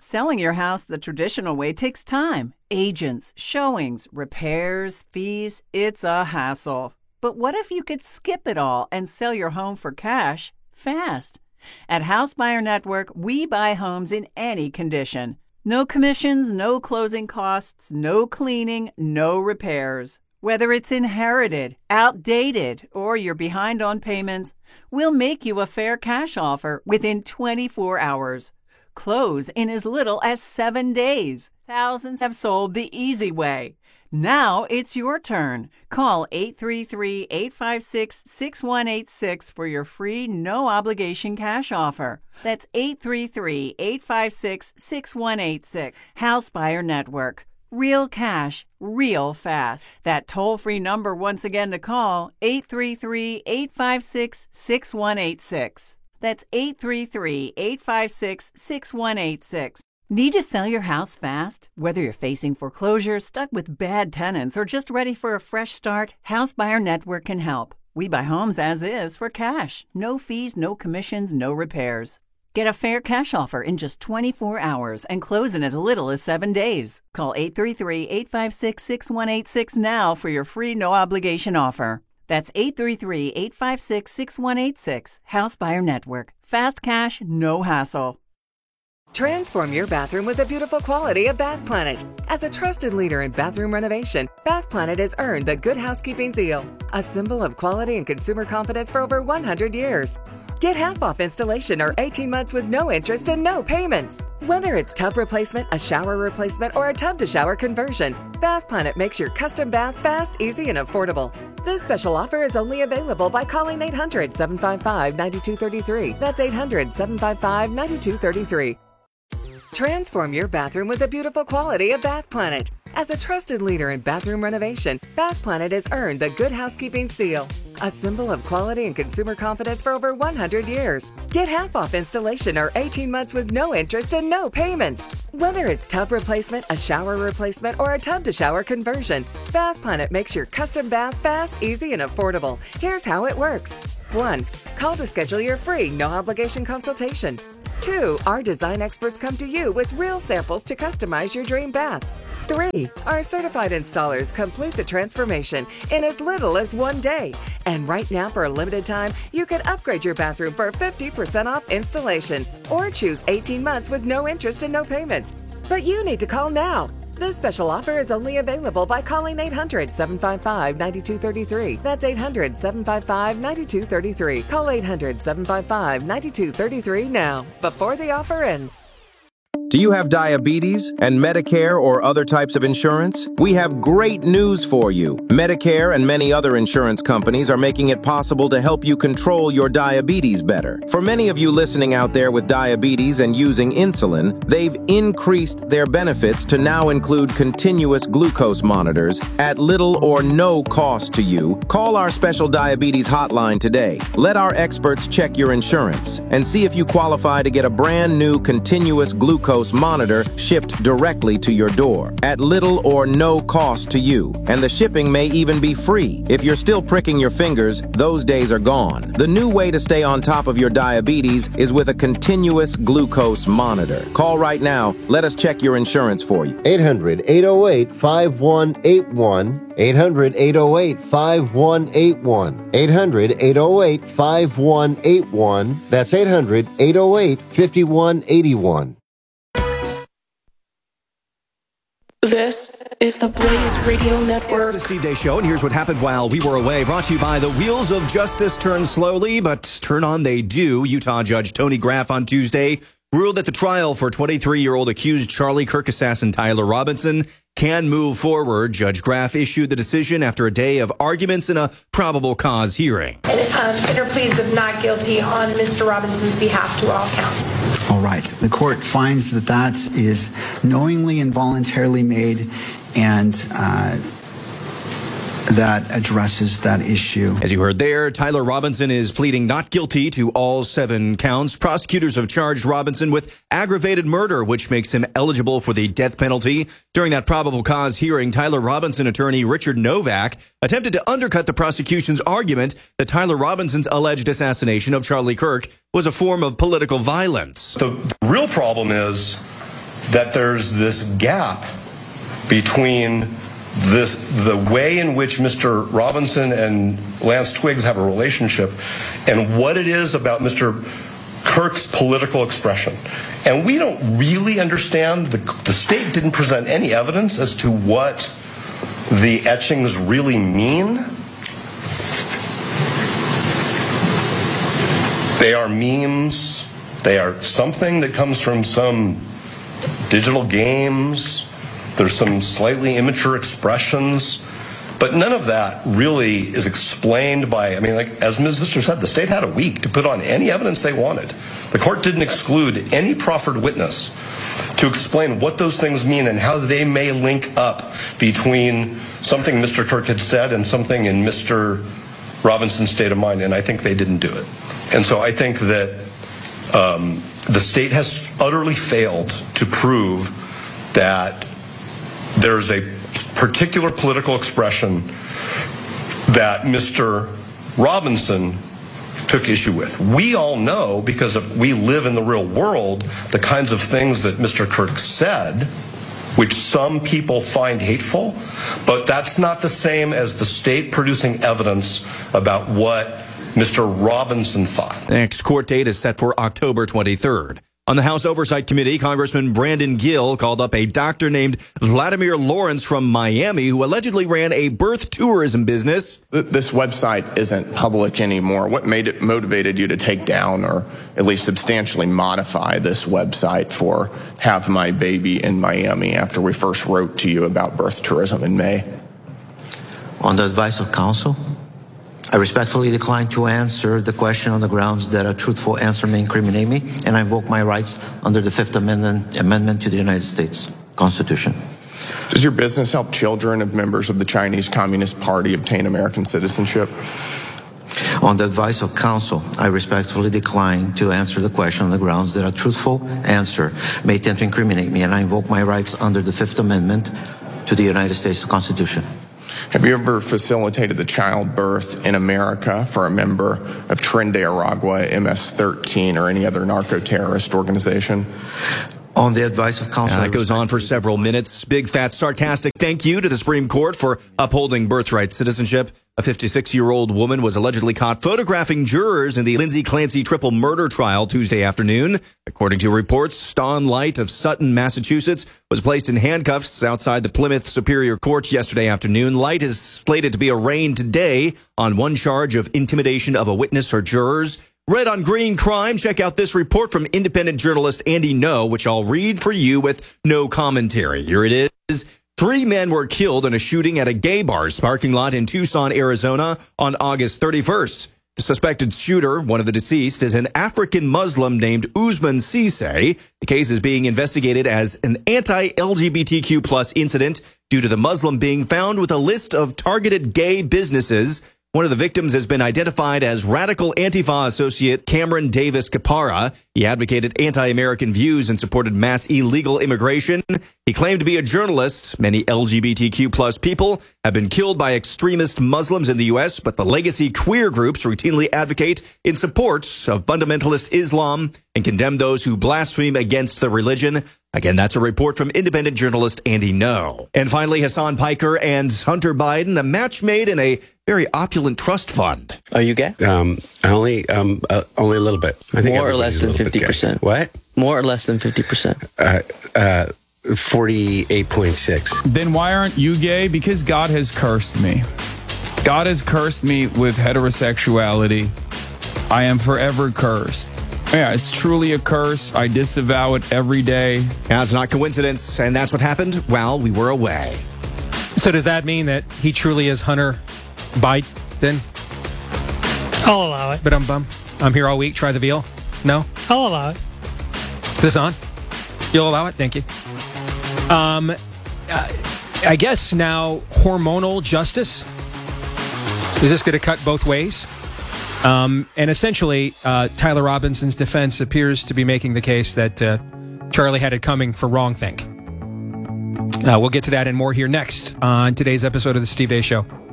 Selling your house the traditional way takes time. Agents, showings, repairs, fees. It's a hassle. But what if you could skip it all and sell your home for cash fast? At House Buyer Network, we buy homes in any condition. No commissions, no closing costs, no cleaning, no repairs. Whether it's inherited, outdated, or you're behind on payments, we'll make you a fair cash offer within 24 hours. Close in as little as 7 days. Thousands have sold the easy way. Now it's your turn. Call 833-856-6186 for your free, no-obligation cash offer. That's 833-856-6186. House Buyer Network. Real cash, real fast. That toll-free number once again to call, 833-856-6186. That's 833-856-6186. Need to sell your house fast? Whether you're facing foreclosure, stuck with bad tenants, or just ready for a fresh start, House Buyer Network can help. We buy homes as is for cash. No fees, no commissions, no repairs. Get a fair cash offer in just 24 hours and close in as little as 7 days. Call 833-856-6186 now for your free no-obligation offer. That's 833-856-6186. House Buyer Network. Fast cash, no hassle. Transform your bathroom with the beautiful quality of Bath Planet. As a trusted leader in bathroom renovation, Bath Planet has earned the Good Housekeeping seal, a symbol of quality and consumer confidence for over 100 years. Get half off installation or 18 months with no interest and no payments. Whether it's tub replacement, a shower replacement, or a tub-to-shower conversion, Bath Planet makes your custom bath fast, easy, and affordable. This special offer is only available by calling 800-755-9233. That's 800-755-9233. Transform your bathroom with the beautiful quality of Bath Planet. As a trusted leader in bathroom renovation, Bath Planet has earned the Good Housekeeping seal, a symbol of quality and consumer confidence for over 100 years. Get half off installation or 18 months with no interest and no payments. Whether it's tub replacement, a shower replacement, or a tub-to-shower conversion, Bath Planet makes your custom bath fast, easy, and affordable. Here's how it works. 1. Call to schedule your free, no-obligation consultation. 2. Our design experts come to you with real samples to customize your dream bath. 3. Our certified installers complete the transformation in as little as 1 day. And right now, for a limited time, you can upgrade your bathroom for 50% off installation or choose 18 months with no interest and no payments. But you need to call now. This special offer is only available by calling 800-755-9233. That's 800-755-9233. Call 800-755-9233 now, before the offer ends. Do you have diabetes and Medicare or other types of insurance? We have great news for you. Medicare and many other insurance companies are making it possible to help you control your diabetes better. For many of you listening out there with diabetes and using insulin, they've increased their benefits to now include continuous glucose monitors at little or no cost to you. Call our special diabetes hotline today. Let our experts check your insurance and see if you qualify to get a brand new continuous glucose monitor shipped directly to your door at little or no cost to you. And the shipping may even be free. If you're still pricking your fingers, those days are gone. The new way to stay on top of your diabetes is with a continuous glucose monitor. Call right now. Let us check your insurance for you. 800-808-5181. 800-808-5181. 800-808-5181. That's 800-808-5181. This is the Blaze Radio Network. It's the Steve Day Show, and here's what happened while we were away. Brought to you by the wheels of justice turn slowly, but turn on they do. Utah Judge Tony Graff on Tuesday ruled that the trial for 23-year-old accused Charlie Kirk assassin Tyler Robinson can move forward. Judge Graff issued the decision after a day of arguments in a probable cause hearing. Enter pleas of not guilty on Mr. Robinson's behalf to all counts. All right. The court finds that that is knowingly and voluntarily made, and that addresses that issue. As you heard there, Tyler Robinson is pleading not guilty to all 7 counts. Prosecutors have charged Robinson with aggravated murder, which makes him eligible for the death penalty. During that probable cause hearing, Tyler Robinson attorney Richard Novak attempted to undercut the prosecution's argument that Tyler Robinson's alleged assassination of Charlie Kirk was a form of political violence. The real problem is that there's this gap between the way in which Mr. Robinson and Lance Twiggs have a relationship and what it is about Mr. Kirk's political expression. And we don't really understand, the state didn't present any evidence as to what the etchings really mean. They are memes. They are something that comes from some digital games. There's some slightly immature expressions. But none of that really is explained by, like as Ms. Visser said, the state had a week to put on any evidence they wanted. The court didn't exclude any proffered witness to explain what those things mean and how they may link up between something Mr. Kirk had said and something in Mr. Robinson's state of mind, and I think they didn't do it. And so I think that the state has utterly failed to prove that there's a particular political expression that Mr. Robinson took issue with. We all know, because we live in the real world, the kinds of things that Mr. Kirk said, which some people find hateful, but that's not the same as the state producing evidence about what Mr. Robinson thought. The next court date is set for October 23rd. On the House Oversight Committee, Congressman Brandon Gill called up a doctor named Vladimir Lawrence from Miami who allegedly ran a birth tourism business. This website isn't public anymore. What motivated you to take down or at least substantially modify this website for Have My Baby in Miami after we first wrote to you about birth tourism in May? On the advice of counsel, I respectfully decline to answer the question on the grounds that a truthful answer may incriminate me, and I invoke my rights under the Fifth Amendment to the United States Constitution. Does your business help children of members of the Chinese Communist Party obtain American citizenship? On the advice of counsel, I respectfully decline to answer the question on the grounds that a truthful answer may tend to incriminate me, and I invoke my rights under the Fifth Amendment to the United States Constitution. Have you ever facilitated the childbirth in America for a member of Tren de Aragua, MS-13, or any other narco-terrorist organization? On the advice of counsel. That goes on for several minutes. Big, fat, sarcastic thank you to the Supreme Court for upholding birthright citizenship. A 56-year-old woman was allegedly caught photographing jurors in the Lindsay Clancy triple murder trial Tuesday afternoon. According to reports, Dawn Light of Sutton, Massachusetts, was placed in handcuffs outside the Plymouth Superior Court yesterday afternoon. Light is slated to be arraigned today on one charge of intimidation of a witness or jurors. Red on Green Crime, check out this report from independent journalist Andy No, which I'll read for you with no commentary. Here it is. 3 men were killed in a shooting at a gay bar's parking lot in Tucson, Arizona on August 31st. The suspected shooter, one of the deceased, is an African Muslim named Usman Cisse. The case is being investigated as an anti-LGBTQ plus incident due to the Muslim being found with a list of targeted gay businesses. One of the victims has been identified as radical Antifa associate Cameron Davis Capara. He advocated anti-American views and supported mass illegal immigration. He claimed to be a journalist. Many LGBTQ plus people have been killed by extremist Muslims in the U.S., but the legacy queer groups routinely advocate in support of fundamentalist Islam and condemn those who blaspheme against the religion. Again, that's a report from independent journalist Andy No. And finally, Hassan Piker and Hunter Biden, a match made in a very opulent trust fund. Are you gay? Only a little bit. I think more or less than 50%. What? More or less than 50%. 48.6. Then why aren't you gay? Because God has cursed me. God has cursed me with heterosexuality. I am forever cursed. Yeah, it's truly a curse. I disavow it every day. That's not coincidence, and that's what happened while we were away. So does that mean that he truly is Hunter Biden? I'll allow it. But I'm here all week. Try the veal. No? I'll allow it. Is this on? You'll allow it? Thank you. I guess now hormonal justice. Is this going to cut both ways? And essentially, Tyler Robinson's defense appears to be making the case that Charlie had it coming for wrongthink. We'll get to that and more here next on today's episode of The Steve Deace Show.